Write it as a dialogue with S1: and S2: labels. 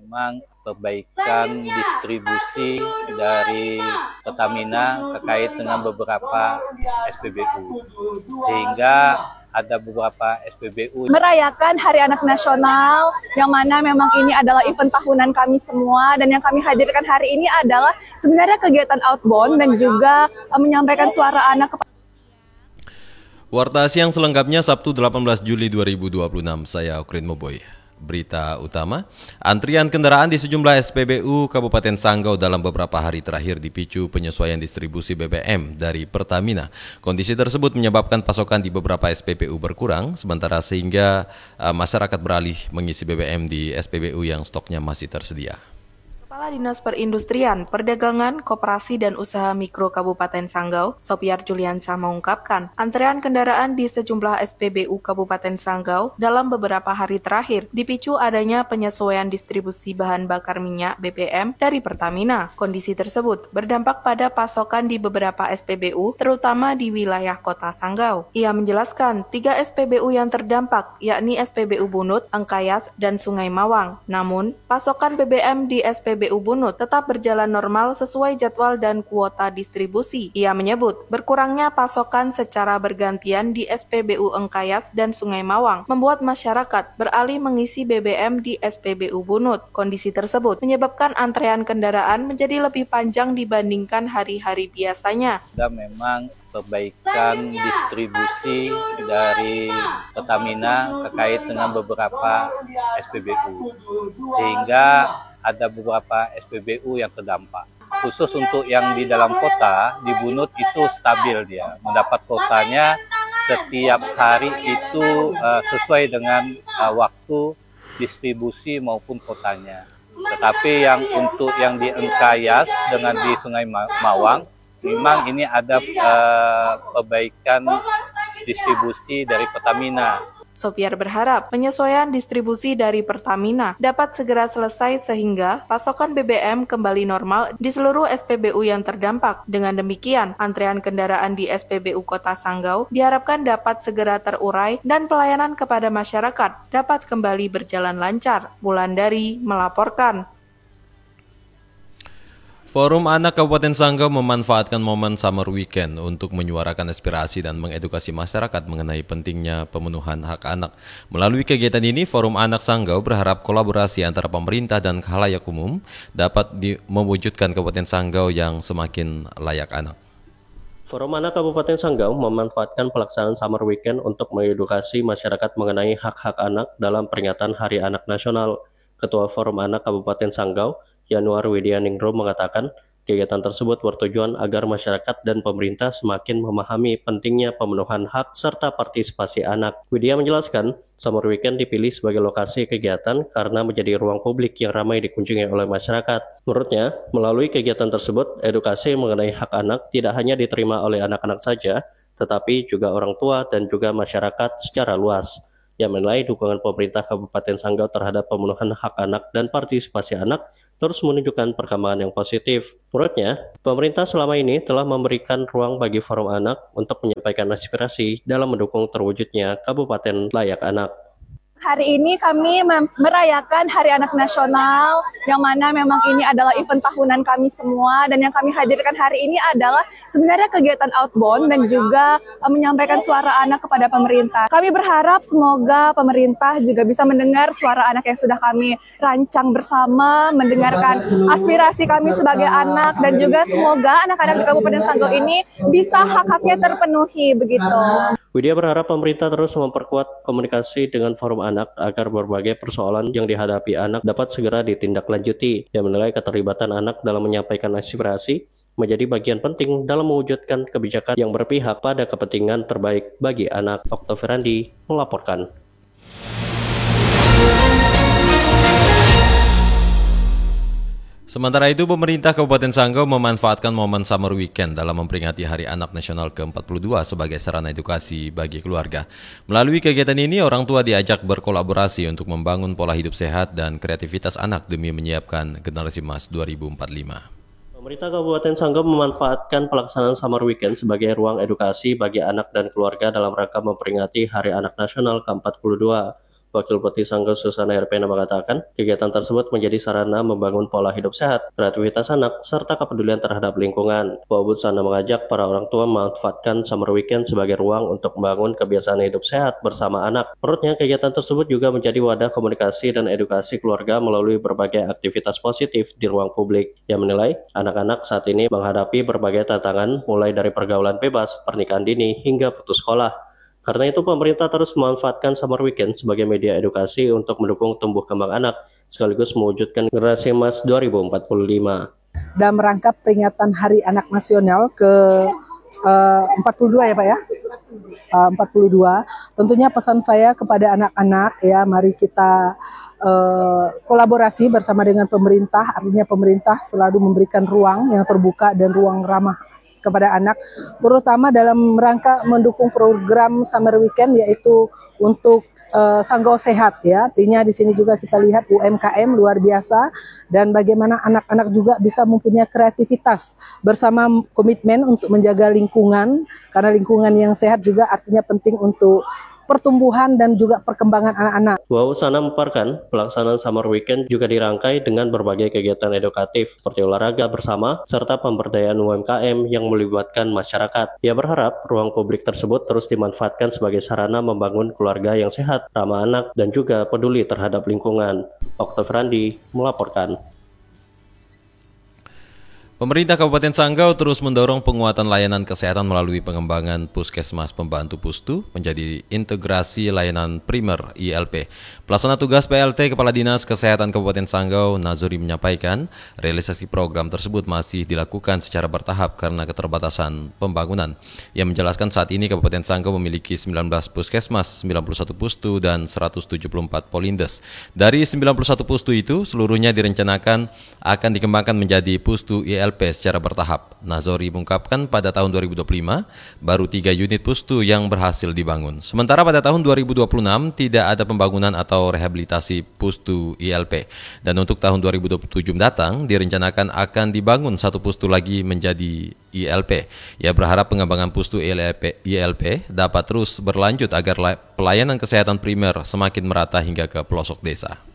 S1: memang perbaikan distribusi dari Pertamina terkait dengan beberapa SPBU, sehingga ada beberapa SPBU
S2: merayakan Hari Anak Nasional, yang mana memang ini adalah event tahunan kami semua, dan yang kami hadirkan hari ini adalah sebenarnya kegiatan outbound dan juga menyampaikan suara anak kepada
S3: Warta Siang selengkapnya Sabtu 18 Juli 2026, saya Okrin Moboy. Berita utama, antrian kendaraan di sejumlah SPBU Kabupaten Sanggau dalam beberapa hari terakhir dipicu penyesuaian distribusi BBM dari Pertamina. Kondisi tersebut menyebabkan pasokan di beberapa SPBU berkurang, sementara sehingga masyarakat beralih mengisi BBM di SPBU yang stoknya masih tersedia.
S4: Kepala Dinas Perindustrian, Perdagangan, Koperasi dan Usaha Mikro Kabupaten Sanggau, Sopiar Juliansyah mengungkapkan, antrean kendaraan di sejumlah SPBU Kabupaten Sanggau dalam beberapa hari terakhir dipicu adanya penyesuaian distribusi bahan bakar minyak BBM dari Pertamina. Kondisi tersebut berdampak pada pasokan di beberapa SPBU, terutama di wilayah Kota Sanggau. Ia menjelaskan 3 SPBU yang terdampak, yakni SPBU Bunut, Engkayas, dan Sungai Mawang. Namun, pasokan BBM di SPBU Bunut tetap berjalan normal sesuai jadwal dan kuota distribusi. Ia menyebut, berkurangnya pasokan secara bergantian di SPBU Engkayas dan Sungai Mawang membuat masyarakat beralih mengisi BBM di SPBU Bunut. Kondisi tersebut menyebabkan antrean kendaraan menjadi lebih panjang dibandingkan hari-hari biasanya.
S1: Dan memang perbaikan distribusi dari Pertamina terkait dengan beberapa SPBU, sehingga ada beberapa SPBU yang terdampak. Khusus untuk yang di dalam kota, di Bunut itu stabil dia. Mendapat kotanya setiap hari itu sesuai dengan waktu distribusi maupun kotanya. Tetapi yang untuk yang di Engkayas dengan di Sungai Mawang, memang ini ada perbaikan distribusi dari Pertamina.
S4: Sopiar berharap penyesuaian distribusi dari Pertamina dapat segera selesai sehingga pasokan BBM kembali normal di seluruh SPBU yang terdampak. Dengan demikian, antrean kendaraan di SPBU Kota Sanggau diharapkan dapat segera terurai dan pelayanan kepada masyarakat dapat kembali berjalan lancar. Wulandari melaporkan.
S3: Forum Anak Kabupaten Sanggau memanfaatkan momen summer weekend untuk menyuarakan aspirasi dan mengedukasi masyarakat mengenai pentingnya pemenuhan hak anak. Melalui kegiatan ini, Forum Anak Sanggau berharap kolaborasi antara pemerintah dan khalayak umum dapat mewujudkan Kabupaten Sanggau yang semakin layak anak.
S5: Forum Anak Kabupaten Sanggau memanfaatkan pelaksanaan summer weekend untuk mengedukasi masyarakat mengenai hak-hak anak dalam peringatan Hari Anak Nasional. Ketua Forum Anak Kabupaten Sanggau, Yanuar Widianingrum mengatakan, kegiatan tersebut bertujuan agar masyarakat dan pemerintah semakin memahami pentingnya pemenuhan hak serta partisipasi anak. Widya menjelaskan, Summer Weekend dipilih sebagai lokasi kegiatan karena menjadi ruang publik yang ramai dikunjungi oleh masyarakat. Menurutnya, melalui kegiatan tersebut, edukasi mengenai hak anak tidak hanya diterima oleh anak-anak saja, tetapi juga orang tua dan juga masyarakat secara luas. Yang menilai dukungan pemerintah Kabupaten Sanggau terhadap pemenuhan hak anak dan partisipasi anak terus menunjukkan perkembangan yang positif. Menurutnya, pemerintah selama ini telah memberikan ruang bagi forum anak untuk menyampaikan aspirasi dalam mendukung terwujudnya Kabupaten Layak Anak.
S2: Hari ini kami merayakan Hari Anak Nasional, yang mana memang ini adalah event tahunan kami semua, dan yang kami hadirkan hari ini adalah sebenarnya kegiatan outbound dan juga menyampaikan suara anak kepada pemerintah. Kami berharap semoga pemerintah juga bisa mendengar suara anak yang sudah kami rancang bersama, mendengarkan aspirasi kami sebagai anak, dan juga semoga anak-anak di Kabupaten Sanggau ini bisa hak-haknya terpenuhi begitu.
S5: Widya berharap pemerintah terus memperkuat komunikasi dengan forum anak agar berbagai persoalan yang dihadapi anak dapat segera ditindaklanjuti. Yang menilai keterlibatan anak dalam menyampaikan aspirasi menjadi bagian penting dalam mewujudkan kebijakan yang berpihak pada kepentingan terbaik bagi anak. Oktav Randi melaporkan.
S3: Sementara itu, pemerintah Kabupaten Sanggau memanfaatkan momen summer weekend dalam memperingati Hari Anak Nasional ke-42 sebagai sarana edukasi bagi keluarga. Melalui kegiatan ini, orang tua diajak berkolaborasi untuk membangun pola hidup sehat dan kreativitas anak demi menyiapkan generasi emas 2045.
S5: Pemerintah Kabupaten Sanggau memanfaatkan pelaksanaan summer weekend sebagai ruang edukasi bagi anak dan keluarga dalam rangka memperingati Hari Anak Nasional ke-42. Wakil Bupati Sanggau Susana Herpena mengatakan, kegiatan tersebut menjadi sarana membangun pola hidup sehat, kreativitas anak, serta kepedulian terhadap lingkungan. Bu Susana mengajak para orang tua memanfaatkan summer weekend sebagai ruang untuk membangun kebiasaan hidup sehat bersama anak. Menurutnya, kegiatan tersebut juga menjadi wadah komunikasi dan edukasi keluarga melalui berbagai aktivitas positif di ruang publik. Yang menilai, anak-anak saat ini menghadapi berbagai tantangan mulai dari pergaulan bebas, pernikahan dini, hingga putus sekolah. Karena itu, pemerintah terus memanfaatkan summer weekend sebagai media edukasi untuk mendukung tumbuh kembang anak, sekaligus mewujudkan generasi emas 2045.
S6: Dalam rangka peringatan Hari Anak Nasional ke 42 ya Pak ya? 42. Tentunya pesan saya kepada anak-anak ya, mari kita kolaborasi bersama dengan pemerintah. Artinya pemerintah selalu memberikan ruang yang terbuka dan ruang ramah kepada anak, terutama dalam rangka mendukung program Summer Weekend, yaitu untuk Sanggau Sehat ya. Artinya di sini juga kita lihat UMKM luar biasa dan bagaimana anak-anak juga bisa mempunyai kreativitas bersama komitmen untuk menjaga lingkungan, karena lingkungan yang sehat juga artinya penting untuk pertumbuhan dan juga perkembangan anak-anak.
S5: Bu Susana memaparkan, pelaksanaan Summer Weekend juga dirangkai dengan berbagai kegiatan edukatif seperti olahraga bersama serta pemberdayaan UMKM yang melibatkan masyarakat. Ia berharap ruang publik tersebut terus dimanfaatkan sebagai sarana membangun keluarga yang sehat, ramah anak, dan juga peduli terhadap lingkungan. Oktav Randi melaporkan.
S3: Pemerintah Kabupaten Sanggau terus mendorong penguatan layanan kesehatan melalui pengembangan Puskesmas Pembantu Pustu menjadi integrasi layanan primer ILP. Pelaksana tugas PLT Kepala Dinas Kesehatan Kabupaten Sanggau, Nazori, menyampaikan realisasi program tersebut masih dilakukan secara bertahap karena keterbatasan pembangunan. Ia menjelaskan saat ini Kabupaten Sanggau memiliki 19 puskesmas, 91 pustu, dan 174 polindes. Dari 91 pustu itu, seluruhnya direncanakan akan dikembangkan menjadi pustu ILP secara bertahap. Nazori mengungkapkan pada tahun 2025 baru 3 unit pustu yang berhasil dibangun. Sementara pada tahun 2026 tidak ada pembangunan atau rehabilitasi pustu ILP. Dan untuk tahun 2027 mendatang direncanakan akan dibangun satu pustu lagi menjadi ILP. Ia berharap pengembangan pustu ILP dapat terus berlanjut agar pelayanan kesehatan primer semakin merata hingga ke pelosok desa.